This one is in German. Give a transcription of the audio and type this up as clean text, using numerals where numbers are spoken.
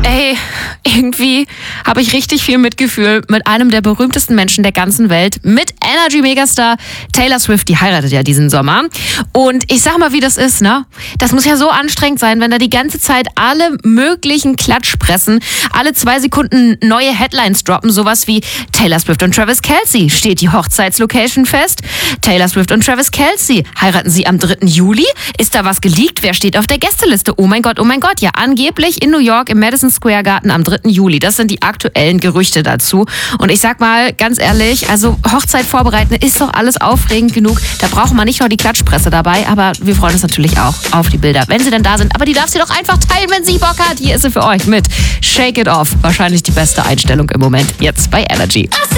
Ey, irgendwie habe ich richtig viel Mitgefühl mit einem der berühmtesten Menschen der ganzen Welt, mit Energy-Megastar Taylor Swift. Die heiratet ja diesen Sommer. Und ich sag mal, wie das ist, ne? Das muss ja so anstrengend sein, wenn da die ganze Zeit alle möglichen Klatschpressen alle 2 Sekunden neue Headlines droppen. Sowas wie Taylor Swift und Travis Kelce. Steht die Hochzeitslocation fest? Taylor Swift und Travis Kelce. Heiraten sie am 3. Juli? Ist da was geleakt? Wer steht auf der Gästeliste? Oh mein Gott, oh mein Gott. Ja, angeblich in New York im Madison Square Garden am 3. Juli. Das sind die aktuellen Gerüchte dazu. Und ich sag mal, ganz ehrlich, also Hochzeit vorbereiten ist doch alles aufregend genug. Da braucht man nicht noch die Klatschpresse dabei. Aber wir freuen uns natürlich auch auf die Bilder, wenn sie denn da sind. Aber die darf sie doch einfach teilen, wenn sie Bock hat. Hier ist sie für euch mit Shake It Off. Wahrscheinlich die beste Einstellung im Moment. Jetzt bei Energy.